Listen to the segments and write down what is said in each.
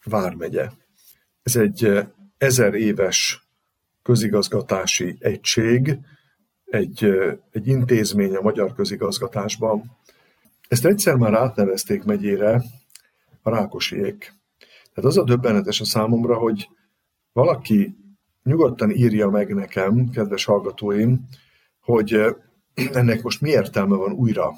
vármegye. Ez egy 1000 éves közigazgatási egység, egy intézmény a magyar közigazgatásban. Ezt egyszer már átnevezték megyére a Rákosiék. Tehát az a döbbenetes a számomra, hogy valaki nyugodtan írja meg nekem, kedves hallgatóim, hogy ennek most mi értelme van újra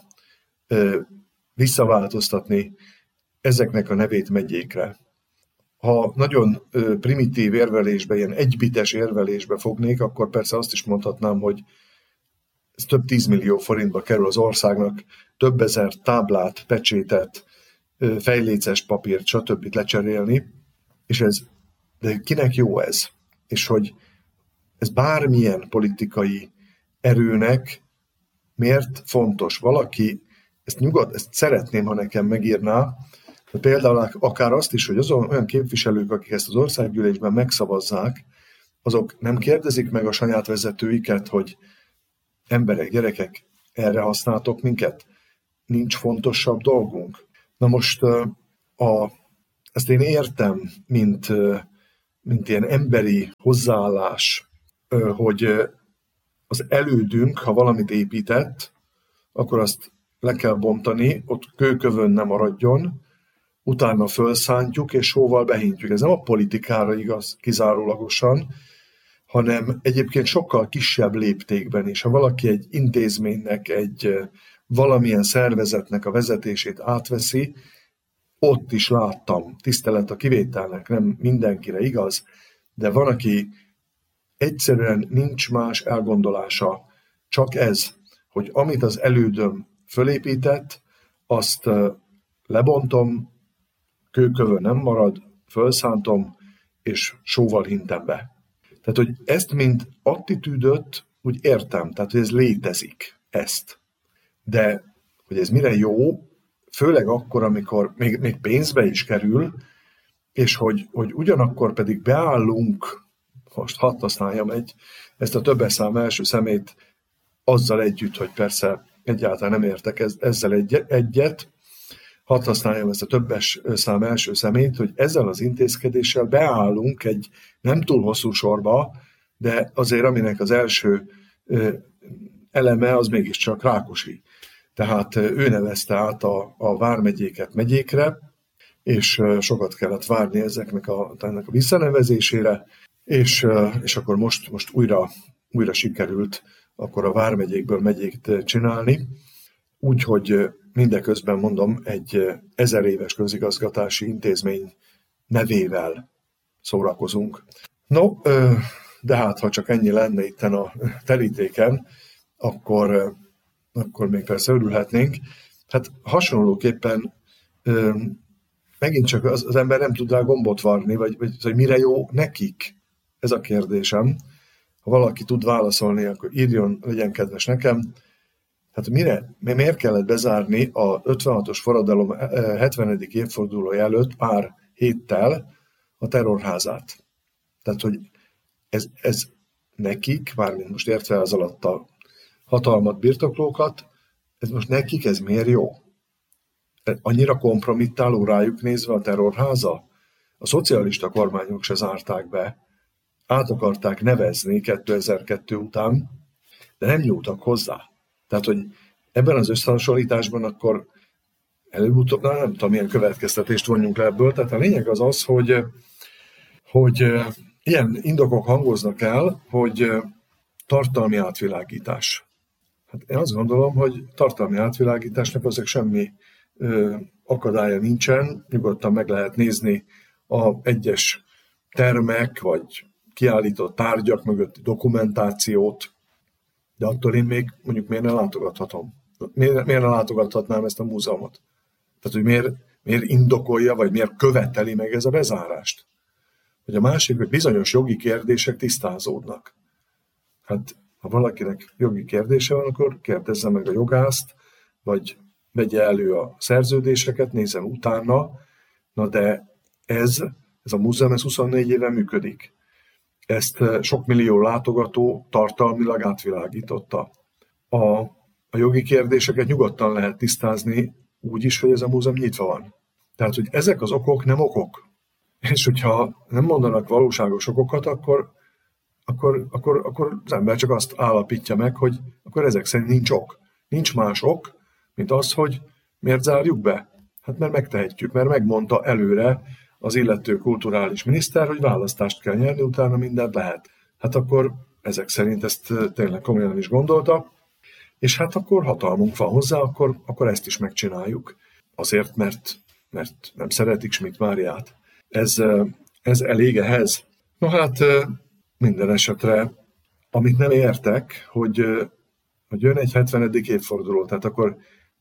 visszaváltoztatni ezeknek a nevét megyékre. Ha nagyon primitív érvelésbe, ilyen egybites érvelésbe fognék, akkor persze azt is mondhatnám, hogy ez több 10 millió forintba kerül az országnak, több ezer táblát, pecsétet, fejléces papírt, stb. Lecserélni, és de kinek jó ez? És hogy ez bármilyen politikai erőnek miért fontos? Valaki, ezt szeretném, ha nekem megírná, de például akár azt is, hogy olyan képviselők, akik ezt az országgyűlésben megszavazzák, azok nem kérdezik meg a saját vezetőiket, hogy emberek, gyerekek, erre használtok minket? Nincs fontosabb dolgunk? Na most ezt én értem, mint ilyen emberi hozzáállás, hogy az elődünk, ha valamit épített, akkor azt le kell bontani, ott kőkövön nem maradjon, utána felszántjuk, és hóval behintjük. Ez nem a politikára igaz kizárólagosan, hanem egyébként sokkal kisebb léptékben is. Ha valaki egy intézménynek, egy valamilyen szervezetnek a vezetését átveszi, ott is láttam, tisztelet a kivételnek, nem mindenkire igaz, de van, aki egyszerűen nincs más elgondolása, csak ez, hogy amit az elődöm fölépített, azt lebontom, kőkövön nem marad, fölszántom, és sóval hintem be. Tehát, hogy ezt, mint attitűdöt, úgy értem, tehát, hogy ez létezik, ezt. De, hogy ez mire jó, főleg akkor, amikor még pénzbe is kerül, és hogy ugyanakkor pedig beállunk, most hadd használjam ezt a többes szám első szemét azzal együtt, hogy persze egyáltalán nem értek ezzel egyet, hadd használjam ezt a többes szám első szemét, hogy ezzel az intézkedéssel beállunk egy nem túl hosszú sorba, de azért aminek az első eleme az mégiscsak Rákosi. Tehát ő nevezte át a vármegyéket megyékre, és sokat kellett várni ennek a visszanevezésére, és akkor most újra sikerült akkor a vármegyékből megyékt csinálni, úgyhogy mindeközben mondom, egy 1000 éves közigazgatási intézmény nevével szórakozunk. No, de hát ha csak ennyi lenne itten a terítéken, akkor még persze örülhetnénk. Hát hasonlóképpen megint csak az ember nem tud rá gombot varni, vagy hogy mire jó nekik, ez a kérdésem. Ha valaki tud válaszolni, akkor írjon, legyen kedves nekem. Hát miért kellett bezárni a 56-os forradalom 70. évfordulója előtt pár héttel a terrorházát? Tehát, hogy ez nekik, mármint most értve az alatt a hatalmat, birtoklókat, ez most nekik ez miért jó? Annyira kompromittáló rájuk nézve a terrorháza? A szocialista kormányok se zárták be, át akarták nevezni 2002 után, de nem nyúltak hozzá. Tehát, hogy ebben az összehasonlításban akkor előbb-utóbb, nem tudom, milyen következtetést vonjunk le ebből. Tehát a lényeg az, hogy ilyen indokok hangoznak el, hogy tartalmi átvilágítás. Hát én azt gondolom, hogy tartalmi átvilágításnak azért semmi akadálya nincsen, nyugodtan meg lehet nézni a egyes termek, vagy kiállított tárgyak mögötti dokumentációt, de attól én még mondjuk miért ne látogathatom? Miért ne látogathatnám ezt a múzeumot? Tehát, hogy miért indokolja, vagy miért követeli meg ez a bezárást? Hogy a másik, hogy bizonyos jogi kérdések tisztázódnak. Hát, ha valakinek jogi kérdése van, akkor kérdezze meg a jogászt, vagy vegye elő a szerződéseket, nézzen utána. Na de ez a múzeum, ez 24 éve működik. Ezt sok millió látogató tartalmilag átvilágította. A jogi kérdéseket nyugodtan lehet tisztázni úgy is, hogy ez a múzeum nyitva van. Tehát, hogy ezek az okok nem okok. És hogyha nem mondanak valóságos okokat, akkor az ember csak azt állapítja meg, hogy akkor ezek szerint nincs ok. Nincs más ok, mint az, hogy miért zárjuk be. Hát mert megtehetjük, mert megmondta előre az illető kulturális miniszter, hogy választást kell nyerni, utána mindent lehet. Hát akkor ezek szerint ezt tényleg komolyan is gondolta, és hát akkor hatalmunk van hozzá, akkor ezt is megcsináljuk. Azért, mert nem szeretik Schmidt Máriát. Ez elég ehhez? No hát minden esetre, amit nem értek, hogy jön egy 70. évforduló, tehát akkor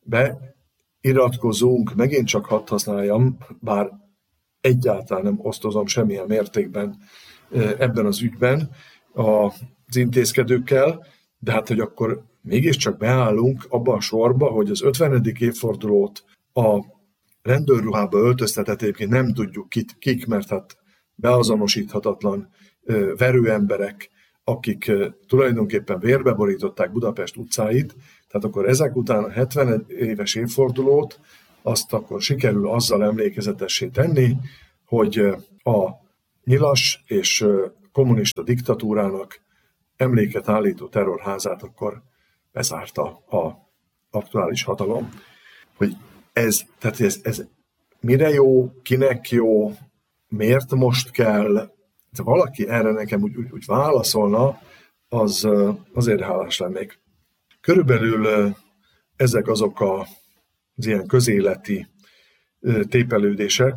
beiratkozunk, megint csak hadd használjam, bár egyáltalán nem osztozom semmilyen mértékben ebben az ügyben az intézkedőkkel, de hát, hogy akkor mégiscsak beállunk abba a sorba, hogy az 50. évfordulót a rendőrruhába öltöztetett, egyébként nem tudjuk kik, mert hát beazonosíthatatlan verőemberek, akik tulajdonképpen vérbe borították Budapest utcáit, tehát akkor ezek után a 70 éves évfordulót azt akkor sikerül azzal emlékezetessé tenni, hogy a nyilas és kommunista diktatúrának emléket állító terrorházát akkor bezárta az aktuális hatalom. Hogy ez mire jó, kinek jó, miért most kell, ha valaki erre nekem úgy válaszolna, azért hálás lennék. Körülbelül ezek azok az ilyen közéleti tépelődések,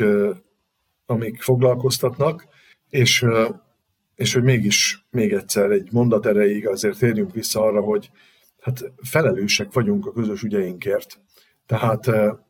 amik foglalkoztatnak, és hogy mégis még egyszer egy mondat erejéig azért térjünk vissza arra, hogy hát felelősek vagyunk a közös ügyeinkért. Tehát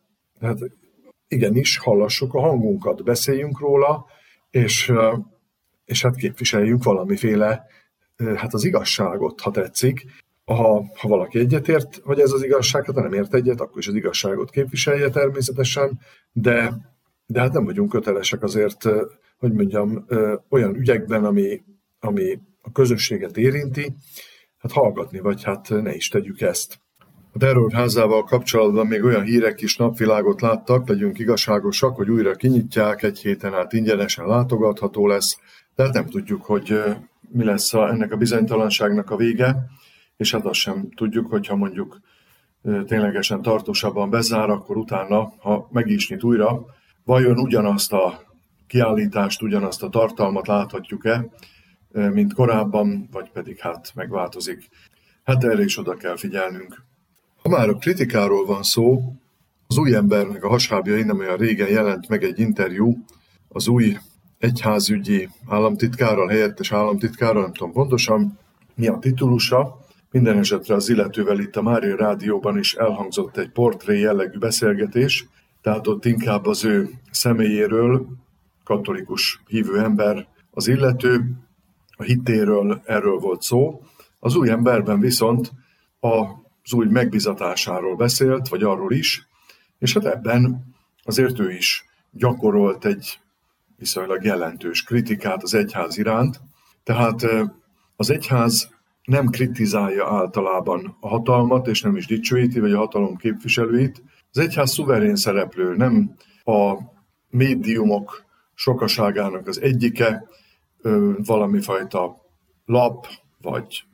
igenis hallassuk a hangunkat, beszéljünk róla, és hát képviseljünk valamiféle, hát az igazságot, ha tetszik. Ha valaki egyetért, hogy ez az igazság, hát ha nem ért egyet, akkor is az igazságot képviselje természetesen, de hát nem vagyunk kötelesek azért, hogy mondjam, olyan ügyekben, ami a közösséget érinti, hát hallgatni, vagy hát ne is tegyük ezt. A terrorházával kapcsolatban még olyan hírek is napvilágot láttak, legyünk igazságosak, hogy újra kinyitják, egy héten át ingyenesen látogatható lesz, de hát nem tudjuk, hogy mi lesz ennek a bizonytalanságnak a vége, és hát azt sem tudjuk, hogyha mondjuk ténylegesen tartósabban bezár, akkor utána, ha meg is nyit újra, vajon ugyanazt a kiállítást, ugyanazt a tartalmat láthatjuk-e, mint korábban, vagy pedig hát megváltozik. Hát erre is oda kell figyelnünk. Ha már a kritikáról van szó, az új embernek a hasábjain nem olyan régen jelent meg egy interjú az új egyházügyi államtitkárral, helyettes államtitkárral, nem tudom pontosan mi a titulusa. Minden esetre az illetővel itt a Mária Rádióban is elhangzott egy portré jellegű beszélgetés, tehát ott inkább az ő személyéről, katolikus hívő ember az illető, a hitéről erről volt szó. Az új emberben viszont az új megbizatásáról beszélt, vagy arról is, és hát ebben azért ő is gyakorolt egy viszonylag jelentős kritikát az egyház iránt. Tehát az egyház nem kritizálja általában a hatalmat, és nem is dicsőíti, vagy a hatalom képviselőit. Az egyház szuverén szereplő, nem a médiumok sokaságának az egyike, valami fajta lap, vagy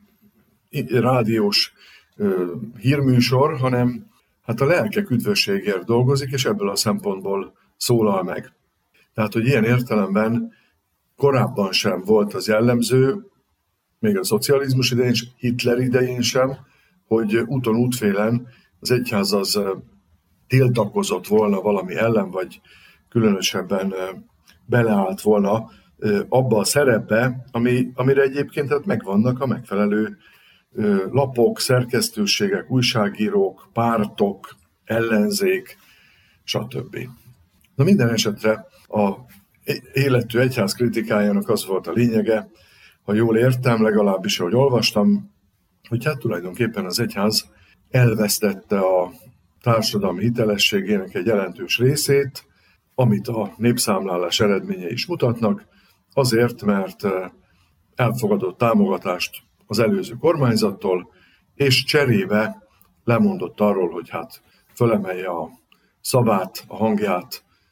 rádiós hírműsor, hanem hát a lelkek üdvösségért dolgozik, és ebből a szempontból szólal meg. Tehát, hogy ilyen értelemben korábban sem volt az jellemző, még a szocializmus idején, Hitler idején sem, hogy úton útfélen az egyház az tiltakozott volna valami ellen, vagy különösebben beleállt volna abba a szerepbe, amire egyébként hát megvannak a megfelelő lapok, szerkesztőségek, újságírók, pártok, ellenzék, stb. Na minden esetre a életű egyház kritikájának az volt a lényege, ha jól értem, legalábbis ahogy olvastam, hogy hát tulajdonképpen az egyház elvesztette a társadalmi hitelességének egy jelentős részét, amit a népszámlálás eredményei is mutatnak, azért, mert elfogadott támogatást az előző kormányzattól, és cserébe lemondott arról, hogy hát fölemelje a szavát, a hangját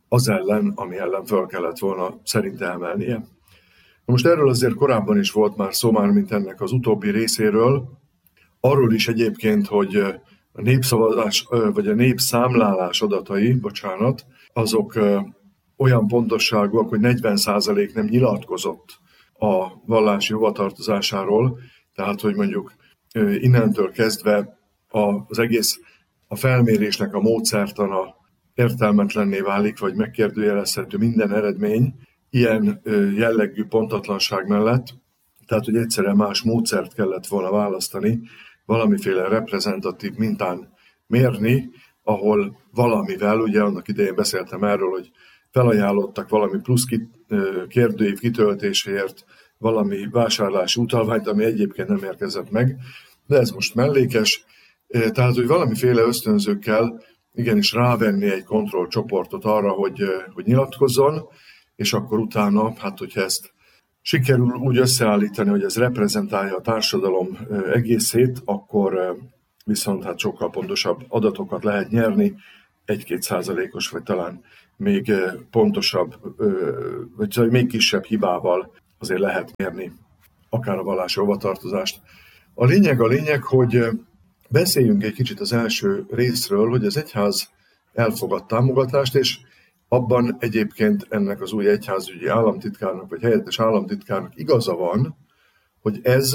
az ellen, ami ellen föl kellett volna szerinte emelnie. Most erről azért korábban is volt már szó, már mint ennek az utóbbi részéről, arról is egyébként, hogy a népszavazás, vagy a népszámlálás adatai, azok olyan pontosságúak, hogy 40% nem nyilatkozott a vallási hovatartozásáról, tehát, hogy mondjuk innentől kezdve az egész a felmérésnek a módszertana értelmetlenné válik, vagy megkérdőjelezhető minden eredmény ilyen jellegű pontatlanság mellett, tehát, hogy egyszerűen más módszert kellett volna választani, valamiféle reprezentatív mintán mérni, ahol valamivel, ugye annak idején beszéltem erről, hogy felajánlottak valami plusz kérdőív kitöltéséért valami vásárlási utalványt, ami egyébként nem érkezett meg, de ez most mellékes. Tehát, hogy valamiféle ösztönzőkkel igenis rávenni egy kontrollcsoportot arra, hogy nyilatkozzon, és akkor utána, hát hogyha ezt sikerül úgy összeállítani, hogy ez reprezentálja a társadalom egészét, akkor viszont hát sokkal pontosabb adatokat lehet nyerni, 1-2%-os, vagy talán még pontosabb, vagy még kisebb hibával azért lehet mérni akár a vallási hovatartozást. A lényeg, hogy beszéljünk egy kicsit az első részről, hogy az egyház elfogad támogatást, és abban egyébként ennek az új egyházügyi államtitkárnak, vagy helyettes államtitkárnak igaza van, hogy ez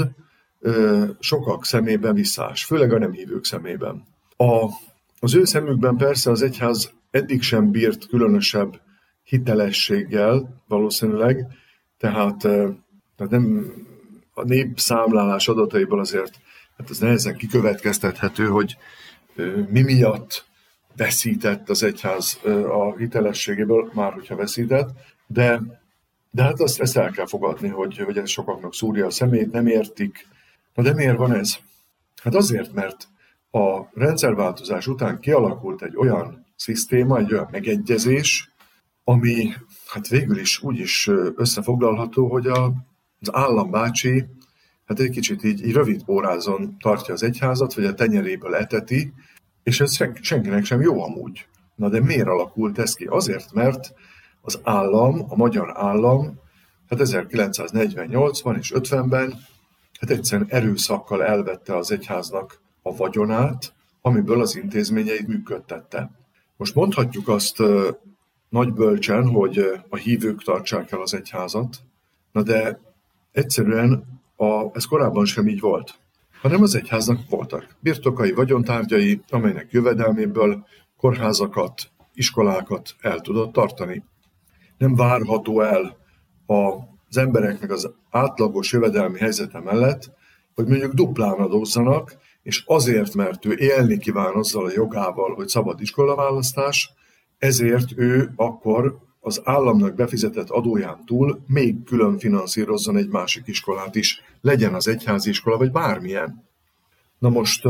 sokak szemében visszás, főleg a nem hívők szemében. Az ő szemükben persze az egyház eddig sem bírt különösebb hitelességgel valószínűleg, tehát nem a népszámlálás adataiból azért hát ez nehezen kikövetkeztethető, hogy mi miatt veszített az egyház a hitelességéből, már hogyha veszített, de hát ezt el kell fogadni, hogy ez sokaknak szúrja a szemét, nem értik. Na de miért van ez? Hát azért, mert a rendszerváltozás után kialakult egy olyan szisztéma, egy olyan megegyezés, ami hát végül is úgy is összefoglalható, hogy az állambácsi hát egy kicsit így rövid pórázon tartja az egyházat, vagy a tenyeréből eteti, és ez senkinek sem jó amúgy. Na de miért alakult ez ki? Azért, mert az állam, a magyar állam, hát 1948-ban és 50-ben hát egyszerűen erőszakkal elvette az egyháznak a vagyonát, amiből az intézményeit működtette. Most mondhatjuk azt nagy bölcsen, hogy a hívők tartsák el az egyházat, na de egyszerűen ez korábban sem így volt, hanem az egyháznak voltak birtokai, vagyontárgyai, amelynek jövedelméből kórházakat, iskolákat el tudott tartani. Nem várható el az embereknek az átlagos jövedelmi helyzete mellett, hogy mondjuk duplán adózzanak, és azért, mert ő élni kíván azzal a jogával, hogy szabad iskolaválasztás, ezért ő akkor az államnak befizetett adóján túl még külön finanszírozzon egy másik iskolát is, legyen az egyházi iskola, vagy bármilyen. Na most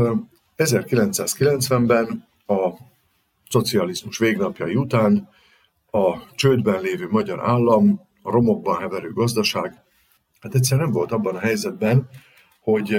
1990-ben a szocializmus végnapjai után a csődben lévő magyar állam, a romokban heverő gazdaság, hát egyszer nem volt abban a helyzetben, hogy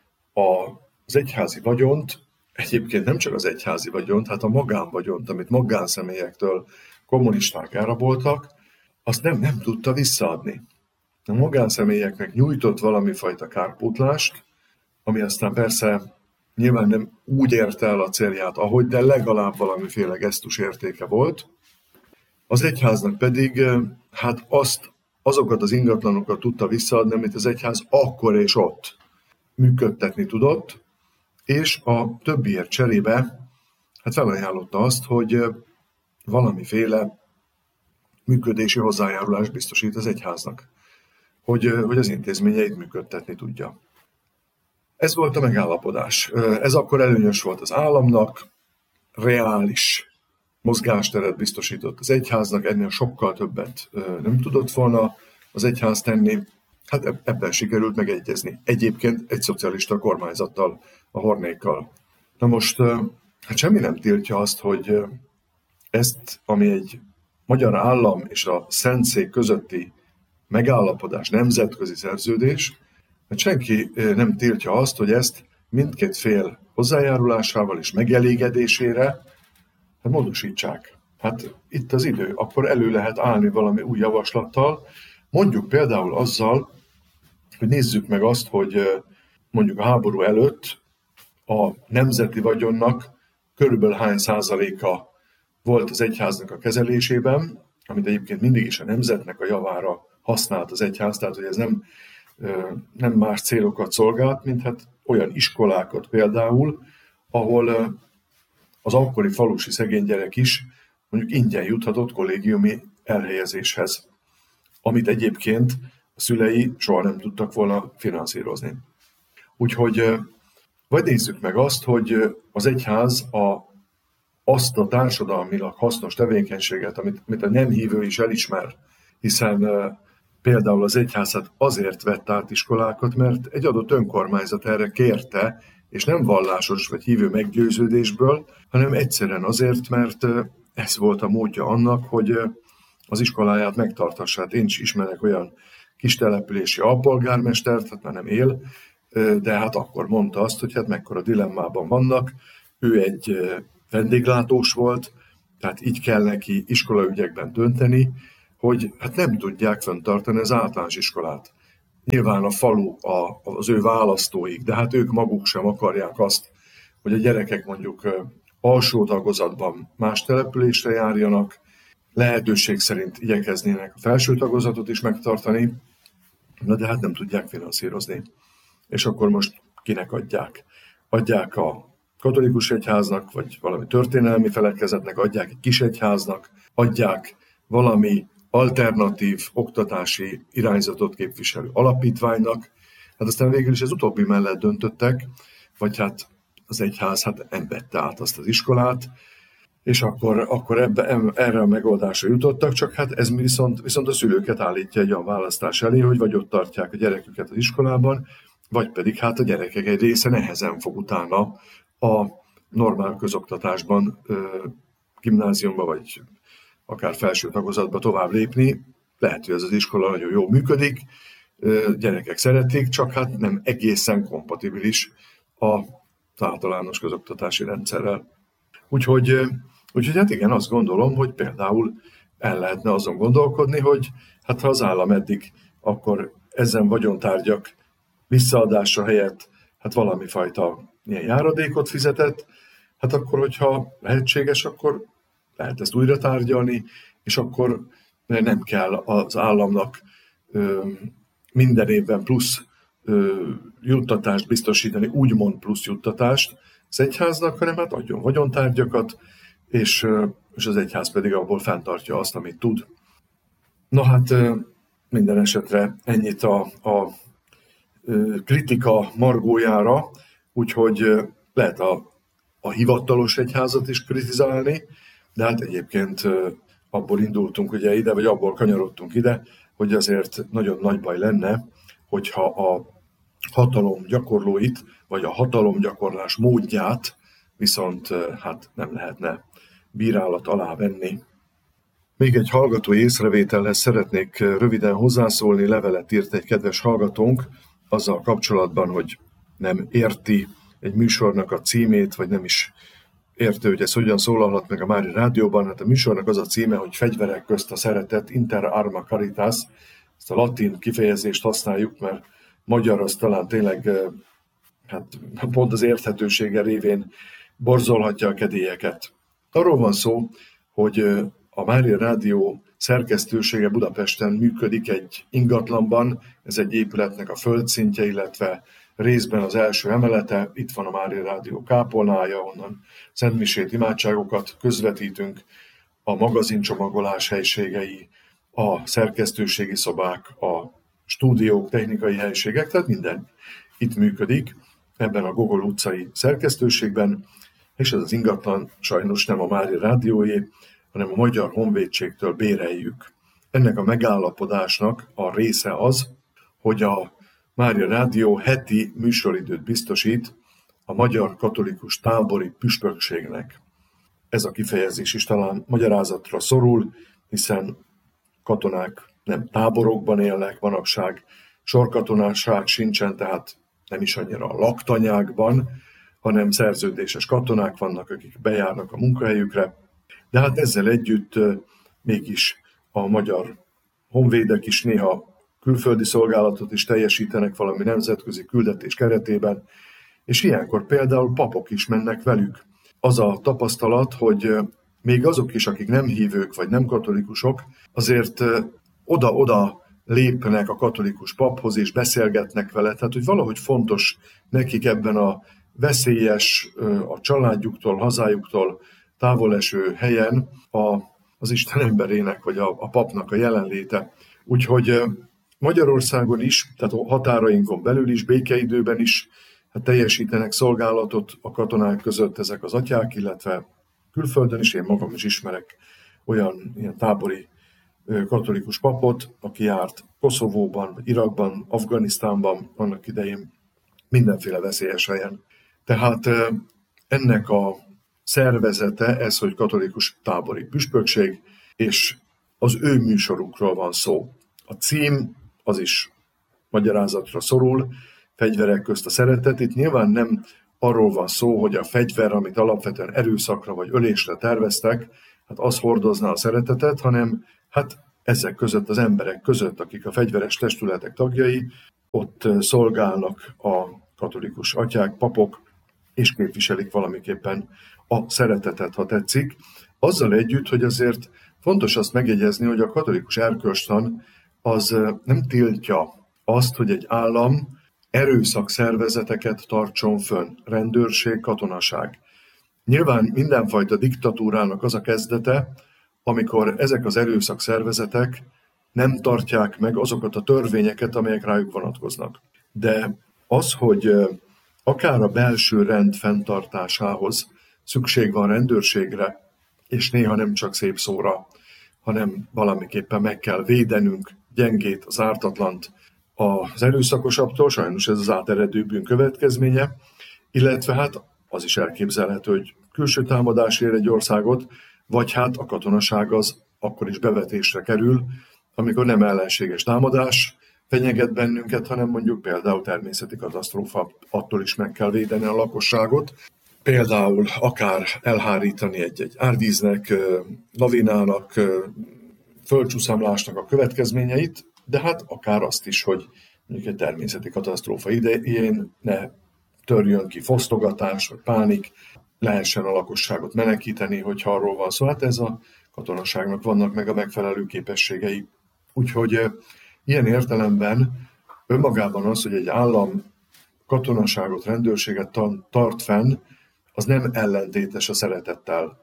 az egyházi vagyont, egyébként nem csak az egyházi vagyont, hát a magánvagyont, amit magánszemélyektől kommunisták elraboltak, azt nem tudta visszaadni. A magánszemélyeknek nyújtott valami fajta kárpótlást, ami aztán persze nyilván nem úgy érte el a célját, ahogy, de legalább valamiféle gesztus értéke volt. Az egyháznak pedig hát azokat az ingatlanokat tudta visszaadni, amit az egyház akkor és ott működtetni tudott, és a többiért cserébe hát felajánlotta azt, hogy valamiféle működési hozzájárulást biztosít az egyháznak, hogy az intézményeit működtetni tudja. Ez volt a megállapodás. Ez akkor előnyös volt az államnak, reális mozgásteret biztosított az egyháznak, ennél sokkal többet nem tudott volna az egyház tenni. Hát ebben sikerült megegyezni. Egyébként egy szocialista kormányzattal, a Hornékkal. Na most, hát semmi nem tiltja azt, hogy ezt, ami egy magyar állam és a Szentszék közötti megállapodás, nemzetközi szerződés, hát senki nem tiltja azt, hogy ezt mindkét fél hozzájárulásával és megelégedésére hát módosítsák. Hát itt az idő, akkor elő lehet állni valami új javaslattal, mondjuk például azzal, hogy nézzük meg azt, hogy mondjuk a háború előtt a nemzeti vagyonnak körülbelül hány százaléka volt az egyháznak a kezelésében, amit egyébként mindig is a nemzetnek a javára használt az egyház, tehát hogy ez nem más célokat szolgált, mint hát olyan iskolákat például, ahol az akkori falusi szegény gyerek is mondjuk ingyen juthatott kollégiumi elhelyezéshez, amit egyébként a szülei soha nem tudtak volna finanszírozni. Úgyhogy vagy nézzük meg azt, hogy az egyház azt a társadalmilag hasznos tevékenységet, amit a nem hívő is elismer, hiszen például az egyház azért vett át iskolákat, mert egy adott önkormányzat erre kérte, és nem vallásos vagy hívő meggyőződésből, hanem egyszerűen azért, mert ez volt a módja annak, hogy az iskoláját megtartassa. Hát én is ismerek olyan kis települési alpolgármestert, hát már nem él, de hát akkor mondta azt, hogy hát mekkora dilemmában vannak. Ő egy vendéglátós volt, tehát így kell neki iskolaügyekben dönteni, hogy hát nem tudják fenntartani az általános iskolát. Nyilván a falu az ő választóik, de hát ők maguk sem akarják azt, hogy a gyerekek mondjuk alsó tagozatban más településre járjanak, lehetőség szerint igyekeznének a felső tagozatot is megtartani, de hát nem tudják finanszírozni. És akkor most kinek adják? Adják a katolikus egyháznak, vagy valami történelmi felekezetnek, adják egy kis egyháznak, adják valami alternatív oktatási irányzatot képviselő alapítványnak. Hát aztán végül is az utóbbi mellett döntöttek, vagy hát az egyház nem vette át azt az iskolát, és akkor erre a megoldásra jutottak, csak hát ez viszont a szülőket állítja egy olyan választás elé, hogy vagy ott tartják a gyereküket az iskolában, vagy pedig hát a gyerekek egy része nehezen fog utána a normál közoktatásban, gimnáziumba vagy akár felső tagozatba tovább lépni. Lehet, hogy ez az iskola nagyon jól működik, gyerekek szeretik, csak hát nem egészen kompatibilis az általános közoktatási rendszerrel. Úgyhogy hát igen, azt gondolom, hogy például el lehetne azon gondolkodni, hogy hát ha az állam eddig akkor ezen vagyontárgyak visszaadása helyett hát valami fajta ilyen járadékot fizetett, hát akkor, hogyha lehetséges, akkor lehet ezt újra tárgyalni, és akkor nem kell az államnak minden évben plusz juttatást biztosítani, úgymond plusz juttatást az egyháznak, hanem hát adjon vagyontárgyakat, és az egyház pedig abból fenntartja azt, amit tud. Na hát minden esetre ennyit a kritika margójára, úgyhogy lehet a hivatalos egyházat is kritizálni, de hát egyébként abból indultunk ugye ide, vagy abból kanyarodtunk ide, hogy azért nagyon nagy baj lenne, hogyha a hatalom gyakorlóit, vagy a hatalomgyakorlás módját viszont hát nem lehetne bírálat alá venni. Még egy hallgatói észrevételhez szeretnék röviden hozzászólni. Levelet írt egy kedves hallgatónk azzal kapcsolatban, hogy nem érti egy műsornak a címét, vagy nem is érti, hogy ez hogyan szólalhat meg a Mária Rádióban. Hát a műsornak az a címe, hogy Fegyverek közt a szeretet, Inter Arma Caritas. Ezt a latin kifejezést használjuk, mert magyar az talán tényleg hát pont az érthetősége révén borzolhatja a kedélyeket. Arról van szó, hogy a Mária Rádió szerkesztősége Budapesten működik egy ingatlanban, ez egy épületnek a földszintje, illetve részben az első emelete, itt van a Mária Rádió kápolnája, onnan szentmisét, imádságokat közvetítünk, a magazincsomagolás helységei, a szerkesztőségi szobák, a stúdiók, technikai helységek, tehát minden itt működik, ebben a Gogol utcai szerkesztőségben, és ez az ingatlan sajnos nem a Mária Rádióé, hanem a Magyar Honvédségtől béreljük. Ennek a megállapodásnak a része az, hogy a Mária Rádió heti műsoridőt biztosít a Magyar Katolikus Tábori Püspökségnek. Ez a kifejezés is talán magyarázatra szorul, hiszen katonák nem táborokban élnek manapság, sorkatonásság sincsen, tehát nem is annyira a laktanyákban, hanem szerződéses katonák vannak, akik bejárnak a munkahelyükre, De hát ezzel együtt mégis a magyar honvédek is néha külföldi szolgálatot is teljesítenek valami nemzetközi küldetés keretében, és ilyenkor például papok is mennek velük. Az a tapasztalat, hogy még azok is, akik nem hívők vagy nem katolikusok, azért oda-oda lépnek a katolikus paphoz és beszélgetnek vele, tehát hogy valahogy fontos nekik ebben a veszélyes, a családjuktól, hazájuktól távol eső helyen az Isten emberének vagy a papnak a jelenléte. Úgyhogy Magyarországon is, tehát a határainkon belül is, békeidőben is teljesítenek szolgálatot a katonák között ezek az atyák, illetve külföldön is, én magam is ismerek olyan ilyen tábori katolikus papot, aki járt Koszovóban, Irakban, Afganisztánban annak idején, mindenféle veszélyes helyen. Tehát ennek a szervezete ez, hogy katolikus tábori püspökség, és az ő műsorukról van szó. A cím az is magyarázatra szorul, fegyverek közt a szeretet. Itt nyilván nem arról van szó, hogy a fegyver, amit alapvetően erőszakra vagy ölésre terveztek, hát az hordozná a szeretetet, hanem hát ezek között, az emberek között, akik a fegyveres testületek tagjai, ott szolgálnak a katolikus atyák, papok, és képviselik valamiképpen a szeretetet, ha tetszik. Azzal együtt, hogy azért fontos azt megjegyezni, hogy a katolikus erkölcstan az nem tiltja azt, hogy egy állam erőszakszervezeteket tartson fönn, rendőrség, katonaság. Nyilván mindenfajta diktatúrának az a kezdete, amikor ezek az erőszakszervezetek nem tartják meg azokat a törvényeket, amelyek rájuk vonatkoznak. De az, hogy akár a belső rend fenntartásához szükség van rendőrségre, és néha nem csak szép szóra, hanem valamiképpen meg kell védenünk gyengét, az ártatlant az erőszakosabbtól, sajnos ez az áteredő bűn következménye, illetve hát az is elképzelhető, hogy külső támadás ér egy országot, vagy hát a katonaság az akkor is bevetésre kerül, amikor nem ellenséges támadás fenyeget bennünket, hanem mondjuk például természeti katasztrófa, attól is meg kell védeni a lakosságot. Például akár elhárítani egy árvíznek, lavinának, földcsúszamlásnak a következményeit, de hát akár azt is, hogy mondjuk egy természeti katasztrófa idején ne törjön ki fosztogatás vagy pánik, lehessen a lakosságot menekíteni, hogyha arról van szó. Hát ez a katonaságnak vannak meg a megfelelő képességei. Úgyhogy ilyen értelemben önmagában az, hogy egy állam katonaságot, rendőrséget tart fenn, az nem ellentétes a szeretettel.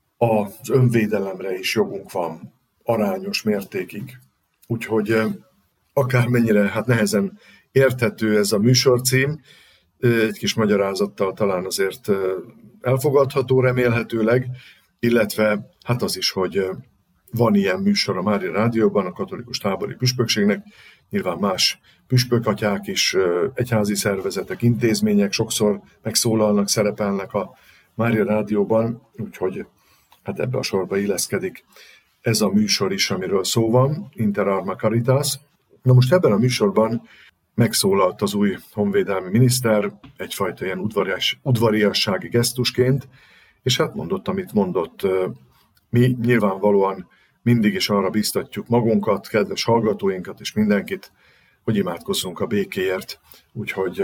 Az önvédelemre is jogunk van, arányos mértékig. Úgyhogy akármennyire nehezen érthető ez a műsorcím, egy kis magyarázattal talán azért elfogadható remélhetőleg, illetve hát az is, hogy van ilyen műsor a Mária Rádióban, a katolikus tábori püspökségnek, nyilván más püspökatyák is, egyházi szervezetek, intézmények sokszor megszólalnak, szerepelnek a Mária Rádióban, úgyhogy hát ebbe a sorba illeszkedik ez a műsor is, amiről szó van, Inter Arma Caritas. Na most ebben a műsorban megszólalt az új honvédelmi miniszter egyfajta ilyen udvariassági gesztusként, és hát mondott, amit mondott. Mi nyilvánvalóan mindig is arra biztatjuk magunkat, kedves hallgatóinkat és mindenkit, hogy imádkozzunk a békéért. Úgyhogy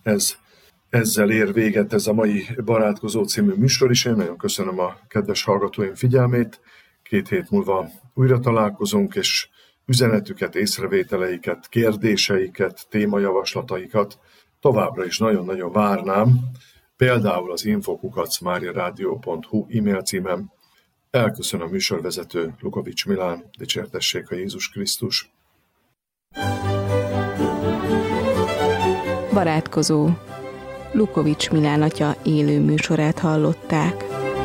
ezzel ér véget ez a mai Barátkozó című műsor is. Én nagyon köszönöm a kedves hallgatóim figyelmét. 2 hét múlva újra találkozunk, és üzenetüket, észrevételeiket, kérdéseiket, témajavaslataikat továbbra is nagyon-nagyon várnám. Például az info@mariaradio.hu e-mail címem. Elköszönöm a műsorvezető Lukovics Milán, dicsértessék a Jézus Krisztus. Barátkozó. Lukovics Milán atya élő műsorát hallották.